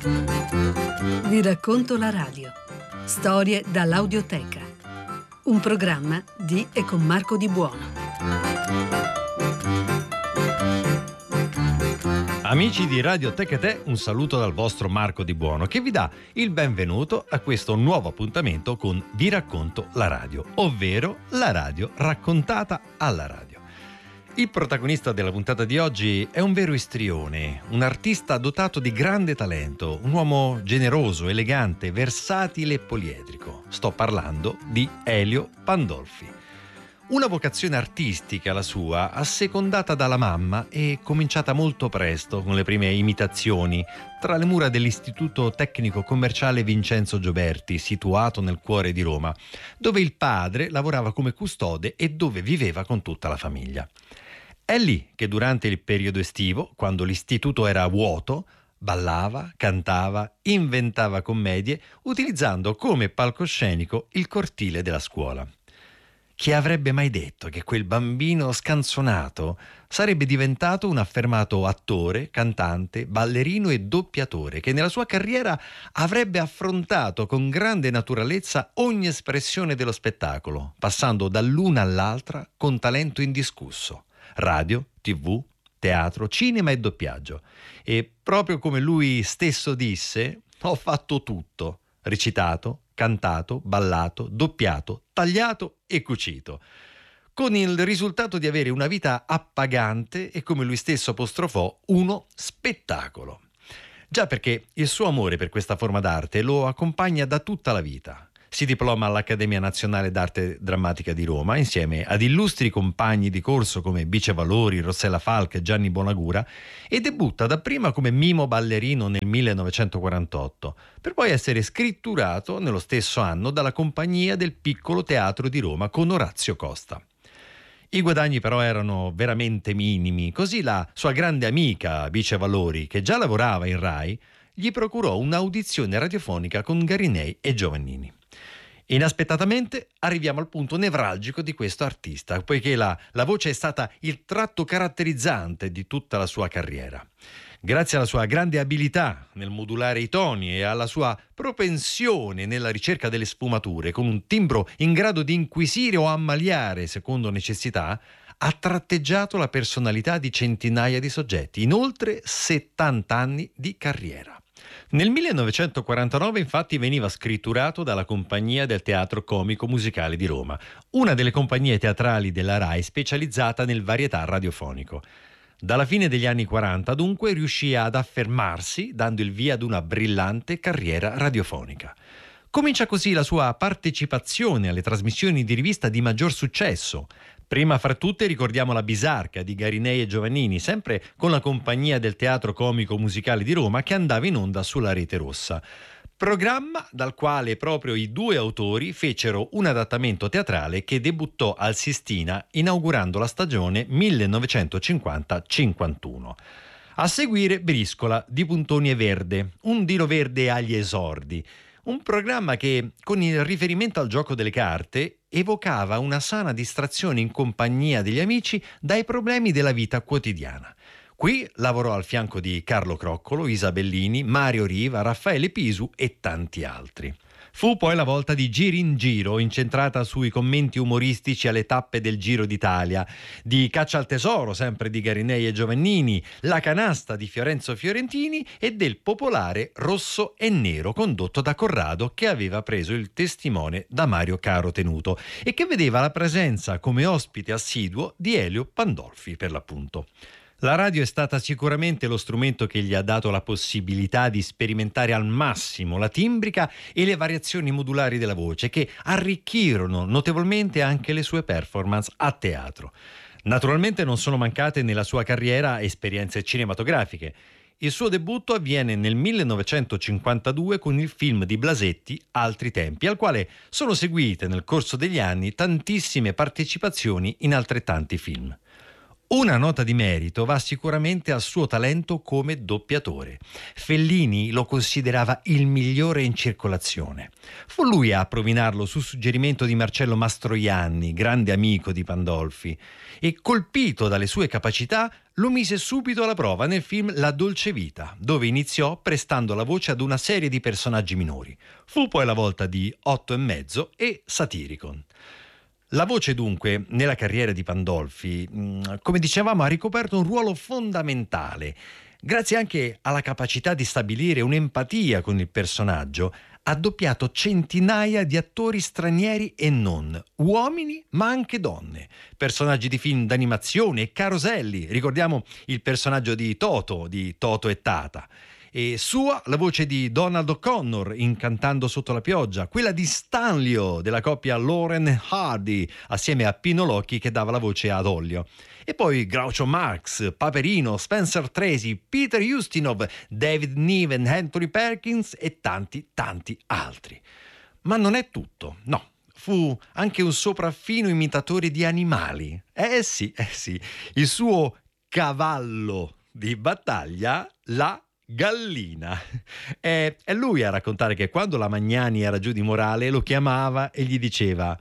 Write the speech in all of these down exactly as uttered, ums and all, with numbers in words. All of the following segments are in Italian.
Vi racconto la radio. Storie dall'audioteca. Un programma di e con Marco Di Buono. Amici di Radio Tecate, un saluto dal vostro Marco Di Buono che vi dà il benvenuto a questo nuovo appuntamento con Vi racconto la radio, ovvero la radio raccontata alla radio. Il protagonista della puntata di oggi è un vero istrione, un artista dotato di grande talento, un uomo generoso, elegante, versatile e poliedrico. Sto parlando di Elio Pandolfi. Una vocazione artistica la sua, assecondata dalla mamma e cominciata molto presto con le prime imitazioni tra le mura dell'Istituto Tecnico Commerciale Vincenzo Gioberti, situato nel cuore di Roma, dove il padre lavorava come custode e dove viveva con tutta la famiglia. È lì che durante il periodo estivo, quando l'istituto era vuoto, ballava, cantava, inventava commedie, utilizzando come palcoscenico il cortile della scuola. Chi avrebbe mai detto che quel bambino scanzonato sarebbe diventato un affermato attore, cantante, ballerino e doppiatore che nella sua carriera avrebbe affrontato con grande naturalezza ogni espressione dello spettacolo, passando dall'una all'altra con talento indiscusso. Radio, tivù, teatro, cinema e doppiaggio. E proprio come lui stesso disse, ho fatto tutto, recitato, cantato, ballato, doppiato, tagliato e cucito, con il risultato di avere una vita appagante e, come lui stesso apostrofò, uno spettacolo. Già perché il suo amore per questa forma d'arte lo accompagna da tutta la vita. Si diploma all'Accademia Nazionale d'Arte Drammatica di Roma insieme ad illustri compagni di corso come Bice Valori, Rossella Falck e Gianni Bonagura e debutta dapprima come mimo ballerino nel millenovecentoquarantotto, per poi essere scritturato nello stesso anno dalla Compagnia del Piccolo Teatro di Roma con Orazio Costa. I guadagni però erano veramente minimi, così la sua grande amica Bice Valori, che già lavorava in Rai, gli procurò un'audizione radiofonica con Garinei e Giovannini. Inaspettatamente arriviamo al punto nevralgico di questo artista, poiché la, la voce è stata il tratto caratterizzante di tutta la sua carriera. Grazie alla sua grande abilità nel modulare i toni e alla sua propensione nella ricerca delle sfumature, con un timbro in grado di inquisire o ammaliare secondo necessità, ha tratteggiato la personalità di centinaia di soggetti in oltre settanta anni di carriera. Nel millenovecentoquarantanove infatti veniva scritturato dalla Compagnia del Teatro Comico Musicale di Roma, una delle compagnie teatrali della Rai specializzata nel varietà radiofonico. Dalla fine degli anni quaranta dunque riuscì ad affermarsi dando il via ad una brillante carriera radiofonica. Comincia così la sua partecipazione alle trasmissioni di rivista di maggior successo. Prima fra tutte ricordiamo La Bisarca di Garinei e Giovannini, sempre con la Compagnia del Teatro Comico Musicale di Roma, che andava in onda sulla Rete Rossa. Programma dal quale proprio i due autori fecero un adattamento teatrale che debuttò al Sistina inaugurando la stagione millenovecentocinquanta cinquantuno. A seguire Briscola di Puntoni e Verde, un Dino Verde agli esordi. Un programma che, con il riferimento al gioco delle carte, evocava una sana distrazione in compagnia degli amici dai problemi della vita quotidiana. Qui lavorò al fianco di Carlo Croccolo, Isabellini, Mario Riva, Raffaele Pisu e tanti altri. Fu poi la volta di Giri in Giro, incentrata sui commenti umoristici alle tappe del Giro d'Italia, di Caccia al Tesoro, sempre di Garinei e Giovannini, La Canasta di Fiorenzo Fiorentini e del popolare Rosso e Nero, condotto da Corrado, che aveva preso il testimone da Mario Caro Tenuto e che vedeva la presenza come ospite assiduo di Elio Pandolfi, per l'appunto. La radio è stata sicuramente lo strumento che gli ha dato la possibilità di sperimentare al massimo la timbrica e le variazioni modulari della voce, che arricchirono notevolmente anche le sue performance a teatro. Naturalmente non sono mancate nella sua carriera esperienze cinematografiche. Il suo debutto avviene nel millenovecentocinquantadue con il film di Blasetti Altri tempi, al quale sono seguite nel corso degli anni tantissime partecipazioni in altrettanti film. Una nota di merito va sicuramente al suo talento come doppiatore. Fellini lo considerava il migliore in circolazione. Fu lui a provinarlo su suggerimento di Marcello Mastroianni, grande amico di Pandolfi, e colpito dalle sue capacità lo mise subito alla prova nel film La dolce vita, dove iniziò prestando la voce ad una serie di personaggi minori. Fu poi la volta di Otto e mezzo e Satyricon. La voce dunque nella carriera di Pandolfi, come dicevamo, ha ricoperto un ruolo fondamentale. Grazie anche alla capacità di stabilire un'empatia con il personaggio, ha doppiato centinaia di attori stranieri e non, uomini ma anche donne, personaggi di film d'animazione e caroselli. Ricordiamo il personaggio di Toto, di Toto e Tata. E sua la voce di Donald O'Connor in Cantando sotto la pioggia, quella di Stanlio della coppia Lauren e Hardy assieme a Pino Locchi che dava la voce ad Ollio. E poi Groucho Marx, Paperino, Spencer Tracy, Peter Ustinov, David Niven, Anthony Perkins e tanti tanti altri. Ma non è tutto, no. Fu anche un sopraffino imitatore di animali. Eh sì, eh sì, il suo cavallo di battaglia, la gallina. È, è lui a raccontare che quando la Magnani era giù di morale lo chiamava e gli diceva: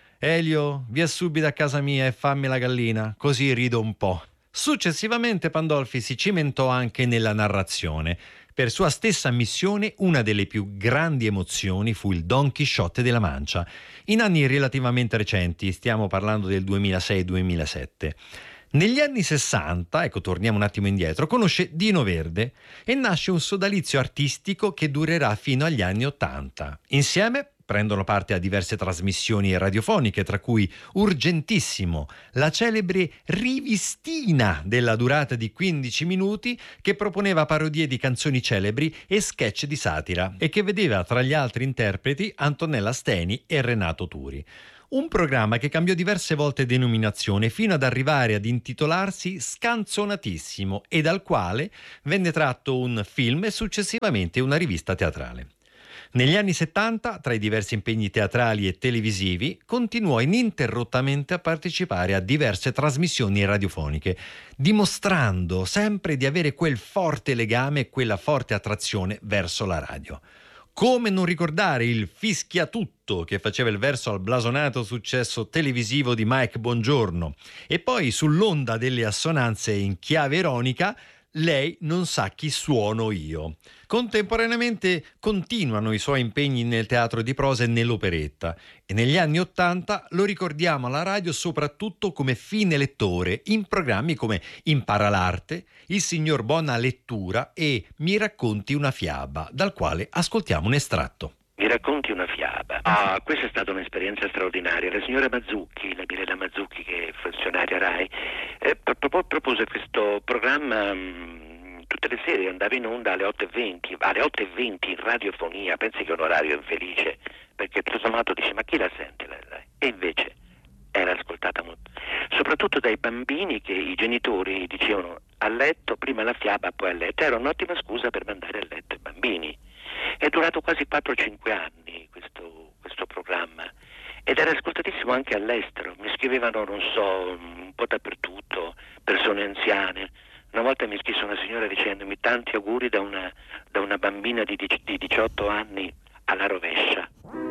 Elio, via subito a casa mia e fammi la gallina, così rido un po'. Successivamente Pandolfi si cimentò anche nella narrazione. Per sua stessa missione, una delle più grandi emozioni fu il Don Chisciotte della Mancia, in anni relativamente recenti, stiamo parlando del duemilasei duemilasette. Negli anni sessanta, ecco, torniamo un attimo indietro, conosce Dino Verde e nasce un sodalizio artistico che durerà fino agli anni ottanta. Insieme prendono parte a diverse trasmissioni radiofoniche, tra cui Urgentissimo, la celebre rivistina della durata di quindici minuti che proponeva parodie di canzoni celebri e sketch di satira e che vedeva tra gli altri interpreti Antonella Steni e Renato Turi. Un programma che cambiò diverse volte denominazione fino ad arrivare ad intitolarsi Scanzonatissimo e dal quale venne tratto un film e successivamente una rivista teatrale. Negli anni settanta, tra i diversi impegni teatrali e televisivi, continuò ininterrottamente a partecipare a diverse trasmissioni radiofoniche, dimostrando sempre di avere quel forte legame e quella forte attrazione verso la radio. Come non ricordare il fischiatutto che faceva il verso al blasonato successo televisivo di Mike Bongiorno. E poi sull'onda delle assonanze in chiave ironica, Lei non sa chi suono io. Contemporaneamente continuano i suoi impegni nel teatro di prosa e nell'operetta e negli anni Ottanta lo ricordiamo alla radio soprattutto come fine lettore in programmi come Impara l'arte, Il signor Bona Lettura e Mi racconti una fiaba, dal quale ascoltiamo un estratto. Mi racconti una fiaba. Ah, questa è stata un'esperienza straordinaria. La signora Mazzucchi, la Mirella Mazzucchi, che è funzionaria RAI, eh, pro- propose questo programma mh, tutte le sere, andava in onda alle otto e venti, alle otto e venti in radiofonia. Pensi che è un orario infelice, perché tutto sommato dice: ma chi la sente? La, la? E invece era ascoltata molto, soprattutto dai bambini, che i genitori dicevano a letto, prima la fiaba, poi a letto. Era un'ottima scusa per mandare a letto i bambini. È durato quasi quattro cinque anni questo, questo programma ed era ascoltatissimo anche all'estero. Mi scrivevano, non so, un po' dappertutto, persone anziane. Una volta mi scrisse una signora dicendomi: tanti auguri da una, da una bambina di, di diciotto anni alla rovescia.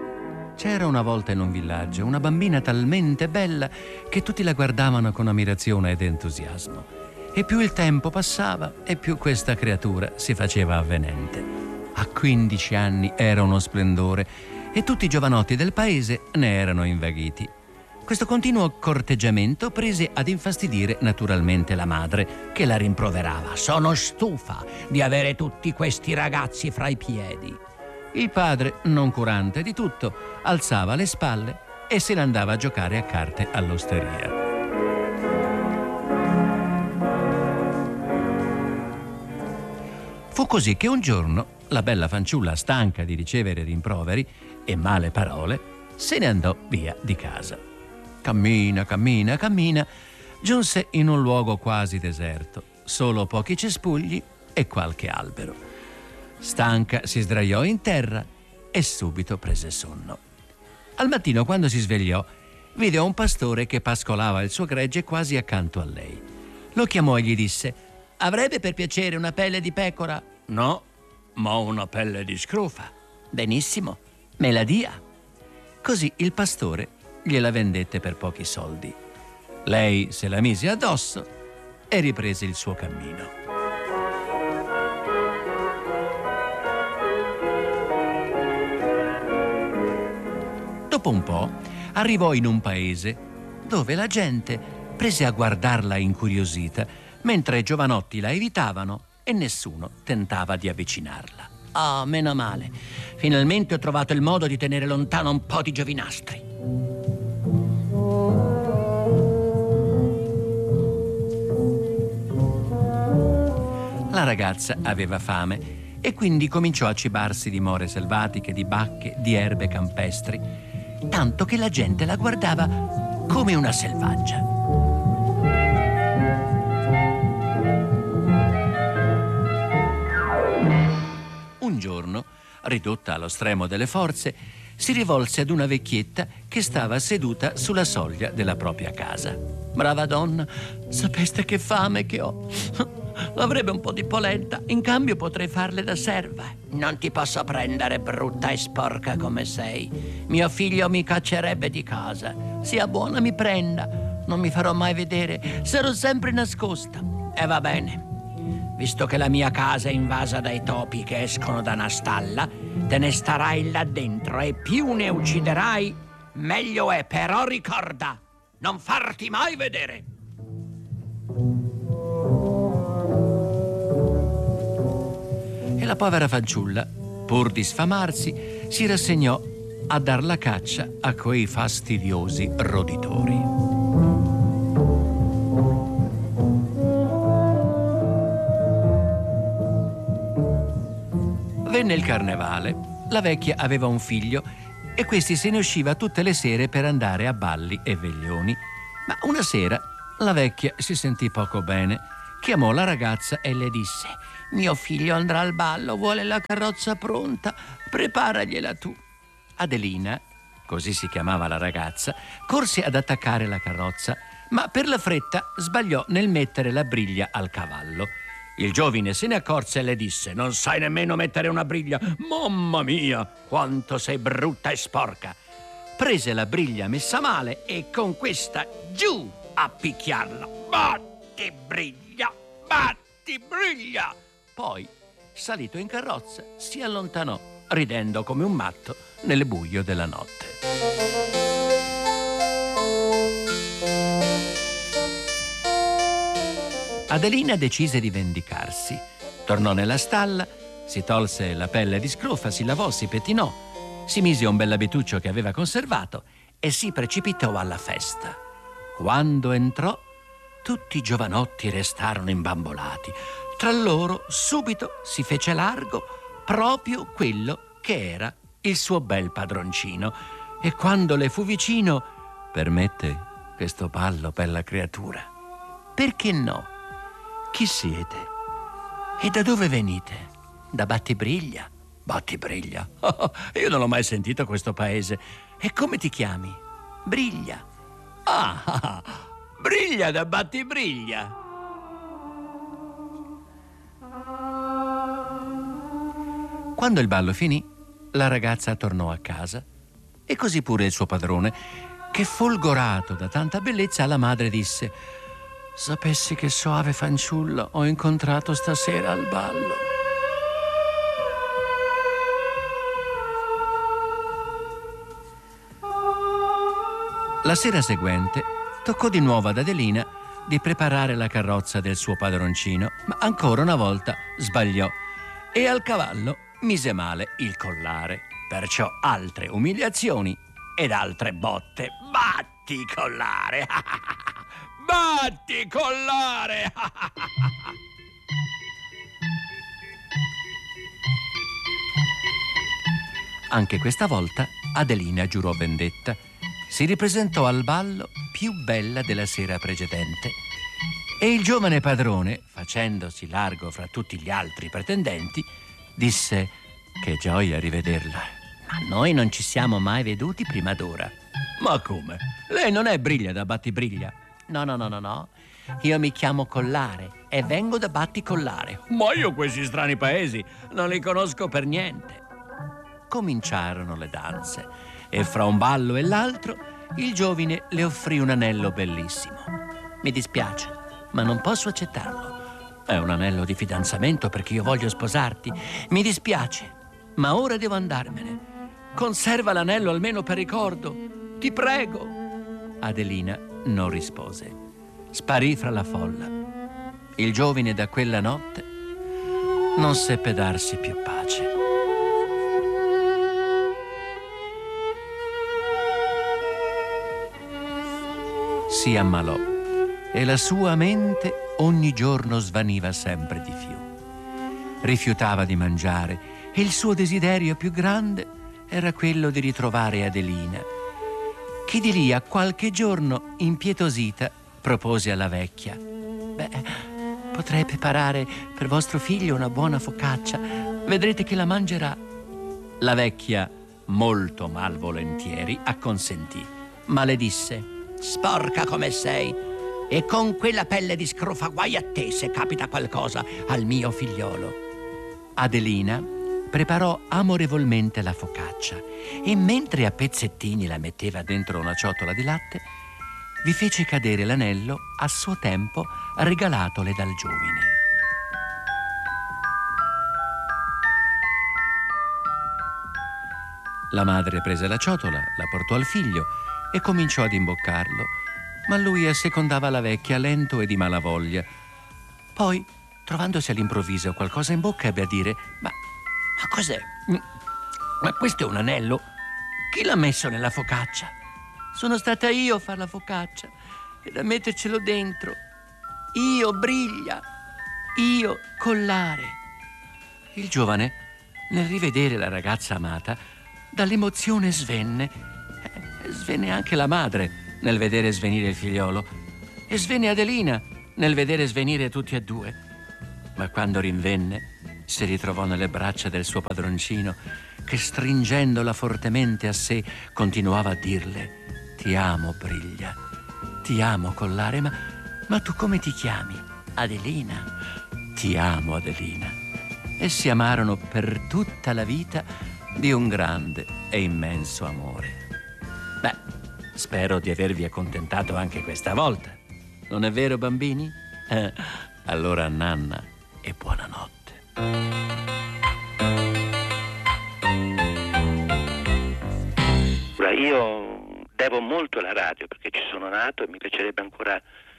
C'era una volta in un villaggio una bambina talmente bella che tutti la guardavano con ammirazione ed entusiasmo. E più il tempo passava e più questa creatura si faceva avvenente. A quindici anni era uno splendore e tutti i giovanotti del paese ne erano invaghiti. Questo continuo corteggiamento prese ad infastidire naturalmente la madre, che la rimproverava: sono stufa di avere tutti questi ragazzi fra i piedi. Il padre, non curante di tutto, alzava le spalle e se ne andava a giocare a carte all'osteria. Fu così che un giorno la bella fanciulla, stanca di ricevere rimproveri e male parole, se ne andò via di casa. Cammina, cammina, cammina, giunse in un luogo quasi deserto, solo pochi cespugli e qualche albero. Stanca si sdraiò in terra e subito prese sonno. Al mattino, quando si svegliò, vide un pastore che pascolava il suo gregge quasi accanto a lei. Lo chiamò e gli disse: «Avrebbe per piacere una pelle di pecora?» «No, ma una pelle di scrofa». «Benissimo, me la dia». Così il pastore gliela vendette per pochi soldi. Lei se la mise addosso e riprese il suo cammino. Dopo un po' arrivò in un paese dove la gente prese a guardarla incuriosita, mentre i giovanotti la evitavano e nessuno tentava di avvicinarla. Ah, oh, meno male. Finalmente ho trovato il modo di tenere lontano un po' di giovinastri. La ragazza aveva fame e quindi cominciò a cibarsi di more selvatiche, di bacche, di erbe campestri, tanto che la gente la guardava come una selvaggia. Un giorno, ridotta allo stremo delle forze, si rivolse ad una vecchietta che stava seduta sulla soglia della propria casa. «Brava donna, sapeste che fame che ho? Avrebbe un po' di polenta, in cambio potrei farle da serva». «Non ti posso prendere, brutta e sporca come sei. Mio figlio mi caccerebbe di casa. Sia buona, mi prenda. Non mi farò mai vedere, sarò sempre nascosta». «E va bene. Visto che la mia casa è invasa dai topi che escono da una stalla, te ne starai là dentro e più ne ucciderai, meglio è. Però ricorda, non farti mai vedere». E la povera fanciulla, pur di sfamarsi, si rassegnò a dar la caccia a quei fastidiosi roditori. Venne il carnevale, la vecchia aveva un figlio e questi se ne usciva tutte le sere per andare a balli e veglioni. Ma una sera la vecchia si sentì poco bene, chiamò la ragazza e le disse: «Mio figlio andrà al ballo, vuole la carrozza pronta, preparagliela tu». Adelina, così si chiamava la ragazza, corse ad attaccare la carrozza, ma per la fretta sbagliò nel mettere la briglia al cavallo. Il giovine se ne accorse e le disse: «Non sai nemmeno mettere una briglia? Mamma mia, quanto sei brutta e sporca!» Prese la briglia messa male e con questa giù a picchiarla. «Batti briglia, batti briglia!» Poi, salito in carrozza, si allontanò, ridendo come un matto nel buio della notte. Adelina decise di vendicarsi. Tornò nella stalla, si tolse la pelle di scrofa, si lavò, si pettinò, si mise un bell'abituccio che aveva conservato e si precipitò alla festa. Quando entrò, tutti i giovanotti restarono imbambolati. Tra loro subito si fece largo proprio quello che era il suo bel padroncino. E quando le fu vicino: «Permette questo ballo, bella creatura?» «Perché no? Chi siete? E da dove venite?» «Da Battibriglia». «Battibriglia? Oh, io non l'ho mai sentito questo paese. E come ti chiami?» «Briglia». «Ah, ah, Briglia da Battibriglia». Quando il ballo finì, la ragazza tornò a casa e così pure il suo padrone, che folgorato da tanta bellezza alla madre disse: «Sapessi che soave fanciulla ho incontrato stasera al ballo». La sera seguente toccò di nuovo ad Adelina di preparare la carrozza del suo padroncino, ma ancora una volta sbagliò e al cavallo mise male il collare. Perciò altre umiliazioni ed altre botte. «Batti collare! Batti collare!» Anche questa volta Adelina giurò vendetta. Si ripresentò al ballo più bella della sera precedente e il giovane padrone, facendosi largo fra tutti gli altri pretendenti, disse: «Che gioia rivederla! Ma noi non ci siamo mai veduti prima d'ora». «Ma come? Lei non è Briglia da Battibriglia?» «No, no, no, no, no. io mi chiamo Collare e vengo da Batticollare. Ma io questi strani paesi non li conosco per niente. Cominciarono le danze e fra un ballo e l'altro il giovine le offrì un anello bellissimo. Mi dispiace, ma non posso accettarlo. È un anello di fidanzamento perché io voglio sposarti. Mi dispiace, ma ora devo andarmene. Conserva l'anello almeno per ricordo. Ti prego. Adelina non rispose. Sparì fra la folla. Il giovine da quella notte non seppe darsi più pace. Si ammalò e la sua mente ogni giorno svaniva sempre di più. Rifiutava di mangiare e il suo desiderio più grande era quello di ritrovare Adelina, che di lì a qualche giorno, impietosita, propose alla vecchia: «Beh, potrei preparare per vostro figlio una buona focaccia. Vedrete che la mangerà». La vecchia, molto malvolentieri, acconsentì, ma le disse: «Sporca come sei, e con quella pelle di scrofa guai a te se capita qualcosa al mio figliolo». Adelina preparò amorevolmente la focaccia e mentre a pezzettini la metteva dentro una ciotola di latte, vi fece cadere l'anello a suo tempo regalatole dal giovine. La madre prese la ciotola, la portò al figlio e cominciò ad imboccarlo, ma lui assecondava la vecchia lento e di malavoglia. Poi, trovandosi all'improvviso qualcosa in bocca, ebbe a dire: Ma, ma cos'è? Ma questo è un anello? Chi l'ha messo nella focaccia? Sono stata io a far la focaccia ed a mettercelo dentro. Io, Briglia, io, Collare. Il giovane, nel rivedere la ragazza amata, dall'emozione svenne. E svenne anche la madre nel vedere svenire il figliolo. E svenne Adelina nel vedere svenire tutti e due. Ma quando rinvenne, si ritrovò nelle braccia del suo padroncino, che stringendola fortemente a sé continuava a dirle: «Ti amo, Briglia, ti amo, Collare, ma, ma tu come ti chiami? Adelina? Ti amo, Adelina». E si amarono per tutta la vita di un grande e immenso amore. Beh, spero di avervi accontentato anche questa volta. Non è vero, bambini? Eh, allora nanna e buonanotte. Io devo molto alla radio perché ci sono nato e mi piacerebbe ancora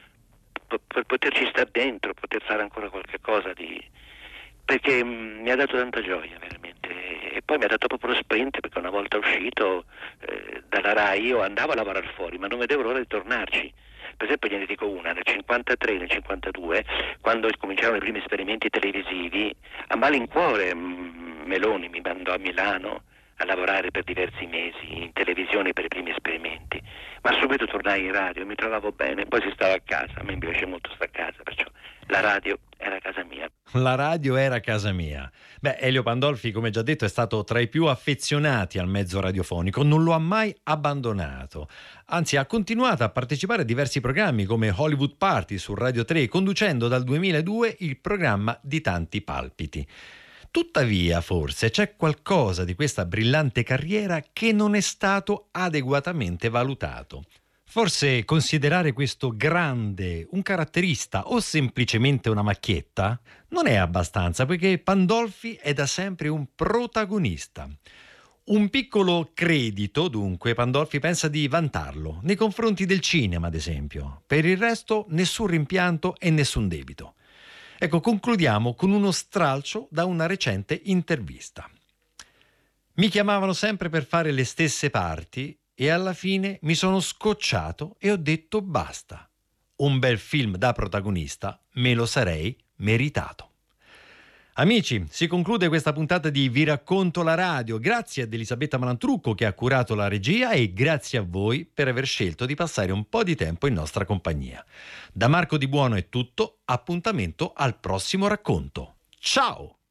p- per poterci stare dentro, poter fare ancora qualche cosa di... perché mh, mi ha dato tanta gioia veramente, e poi mi ha dato proprio lo sprint, perché una volta uscito eh, dalla Rai io andavo a lavorare fuori ma non vedevo l'ora di tornarci. Per esempio gliene dico una: nel cinquantatré, nel cinquantadue, quando cominciarono i primi esperimenti televisivi, a malincuore mh, Meloni mi mandò a Milano a lavorare per diversi mesi in televisione per i primi esperimenti, ma subito tornai in radio, mi trovavo bene, poi si stava a casa. A me mi piace molto stare a casa, perciò la radio era casa mia. La radio era casa mia. Beh, Elio Pandolfi, come già detto, è stato tra i più affezionati al mezzo radiofonico, non lo ha mai abbandonato. Anzi, ha continuato a partecipare a diversi programmi come Hollywood Party su Radio tre, conducendo dal duemiladue il programma Di tanti palpiti. Tuttavia, forse c'è qualcosa di questa brillante carriera che non è stato adeguatamente valutato. Forse considerare questo grande un caratterista o semplicemente una macchietta non è abbastanza, poiché Pandolfi è da sempre un protagonista. Un piccolo credito, dunque, Pandolfi pensa di vantarlo nei confronti del cinema, ad esempio. Per il resto, nessun rimpianto e nessun debito. Ecco, concludiamo con uno stralcio da una recente intervista. Mi chiamavano sempre per fare le stesse parti e alla fine mi sono scocciato e ho detto basta. Un bel film da protagonista me lo sarei meritato. Amici, si conclude questa puntata di Vi racconto la radio. Grazie ad Elisabetta Malantrucco che ha curato la regia e grazie a voi per aver scelto di passare un po' di tempo in nostra compagnia. Da Marco Di Buono è tutto, appuntamento al prossimo racconto. Ciao!